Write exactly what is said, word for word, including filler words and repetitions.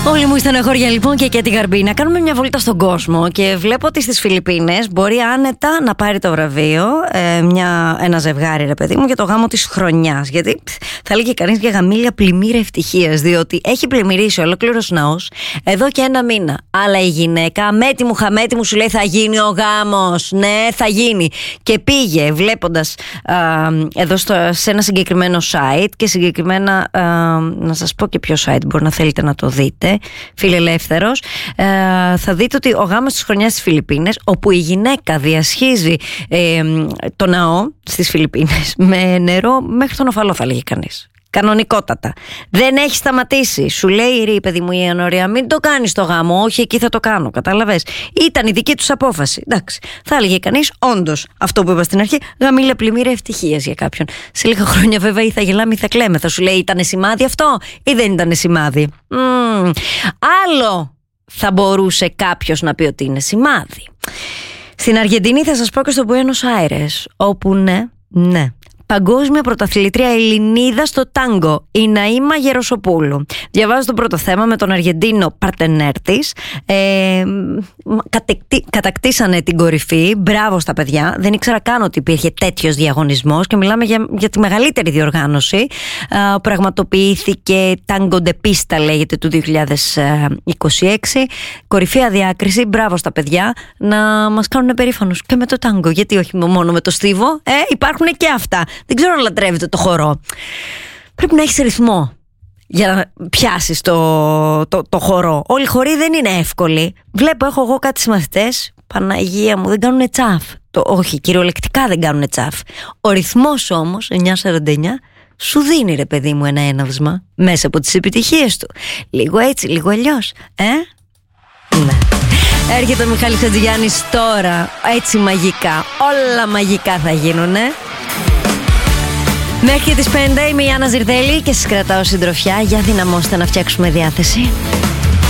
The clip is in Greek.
Όλη μου η στενοχώρια λοιπόν και και τη Γαρμπή. Να κάνουμε μια βόλτα στον κόσμο και βλέπω ότι στις Φιλιππίνες μπορεί άνετα να πάρει το βραβείο ε, μια, ένα ζευγάρι, ρε παιδί μου, για το γάμο της χρονιάς. Γιατί θα έλεγε κανείς για γαμήλια πλημμύρα ευτυχίας, διότι έχει πλημμυρίσει ολόκληρος ναός εδώ και ένα μήνα. Αλλά η γυναίκα, μέτη μου χαμέτη μου, σου λέει θα γίνει ο γάμος. Ναι, θα γίνει. Και πήγε βλέποντας α, εδώ στο, σε ένα συγκεκριμένο site και συγκεκριμένα α, να σας πω και ποιο site μπορεί να θέλετε να το δείτε. Φιλελεύθερος, ε, θα δείτε ότι ο γάμος της χρονιάς στις Φιλιππίνες, όπου η γυναίκα διασχίζει ε, το ναό στις Φιλιππίνες με νερό μέχρι τον οφαλό, θα λέγει κανείς. Κανονικότατα. Δεν έχει σταματήσει. Σου λέει ρε παιδί μου η Ανωρία, μην το κάνεις το γάμο. Όχι, εκεί θα το κάνω. Κατάλαβες. Ήταν η δική τους απόφαση. Εντάξει. Θα έλεγε κανείς, όντως, αυτό που είπα στην αρχή, γαμήλια πλημμύρα ευτυχίας για κάποιον. Σε λίγα χρόνια βέβαια ή θα γελάμε ή θα κλαίμε. Θα σου λέει, ήταν σημάδι αυτό ή δεν ήταν σημάδι. Mm. Άλλο θα μπορούσε κάποιος να πει ότι είναι σημάδι. Στην Αργεντινή θα σας πω και στο Μπουένος Άιρες, όπου ναι, ναι. Παγκόσμια πρωταθλήτρια Ελληνίδα στο τάγκο, η Ναΐμα Γεροσοπούλου. Διαβάζω το πρώτο θέμα με τον Αργεντίνο παρτενέρ της. Ε, κατεκτι, κατακτήσανε την κορυφή. Μπράβο στα παιδιά. Δεν ήξερα καν ότι υπήρχε τέτοιος διαγωνισμός και μιλάμε για, για τη μεγαλύτερη διοργάνωση. Ε, πραγματοποιήθηκε Tango de Pista, λέγεται, του δύο χιλιάδες είκοσι έξι. Κορυφαία διάκριση. Μπράβο στα παιδιά. Να μας κάνουν περήφανους και με το τάγκο. Γιατί όχι μόνο με το στίβο. Ε, υπάρχουν και αυτά. Δεν ξέρω αν λατρεύετε το χορό. Πρέπει να έχεις ρυθμό για να πιάσεις το, το, το χορό. Όλοι οι χοροί δεν είναι εύκολοι. Βλέπω, έχω εγώ κάτι συμμαθητές, Παναγία μου, δεν κάνουν τσαφ. Το, όχι, κυριολεκτικά δεν κάνουν τσαφ. Ο ρυθμός όμως, εννιά σαράντα εννιά, σου δίνει ρε παιδί μου ένα έναυσμα μέσα από τις επιτυχίες του. Λίγο έτσι, λίγο αλλιώς. Ε? Ναι. Έρχεται ο Μιχάλης Χατζηγιάννης τώρα, έτσι μαγικά. Όλα μαγικά θα γίνουνε. Μέχρι τις πέντε είμαι η Άννα Ζιρδέλη και σας κρατάω συντροφιά. Για δυναμώστε να φτιάξουμε διάθεση.